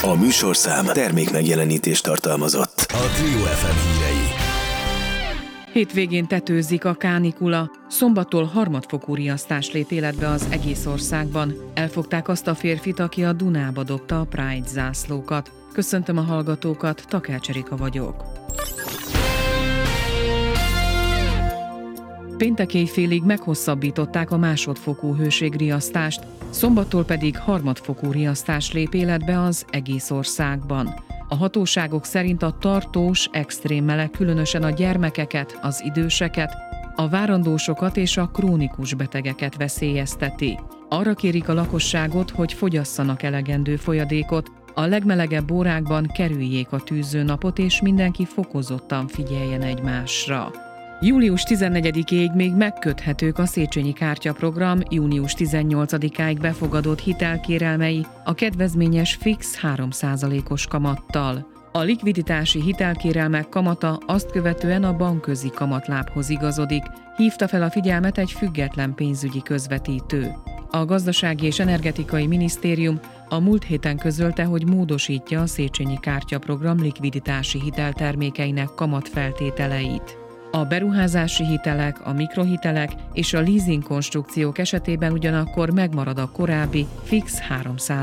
A műsorszám termékmegjelenítést tartalmazott. A Trio FM hírei. Hétvégén tetőzik a kánikula. Szombattól harmadfokú riasztás lép életbe az egész országban. Elfogták azt a férfit, aki a Dunába dobta a Pride zászlókat. Köszöntöm a hallgatókat, Takács Erika vagyok. Péntek éjfélig meghosszabbították a másodfokú hőségriasztást, szombattól pedig harmadfokú riasztás lép életbe az egész országban. A hatóságok szerint a tartós, extrém meleg különösen a gyermekeket, az időseket, a várandósokat és a krónikus betegeket veszélyezteti. Arra kérik a lakosságot, hogy fogyasszanak elegendő folyadékot, a legmelegebb órákban kerüljék a tűzőnapot és mindenki fokozottan figyeljen egymásra. Július 14-ig még megköthetők a Széchenyi kártyaprogram június 18-áig befogadott hitelkérelmei a kedvezményes fix 3%-os kamattal. A likviditási hitelkérelmek kamata azt követően a bankközi kamatlábhoz igazodik, hívta fel a figyelmet egy független pénzügyi közvetítő. A Gazdasági és Energetikai Minisztérium a múlt héten közölte, hogy módosítja a Széchenyi kártyaprogram likviditási hiteltermékeinek kamatfeltételeit. A beruházási hitelek, a mikrohitelek és a leasing konstrukciók esetében ugyanakkor megmarad a korábbi fix 3%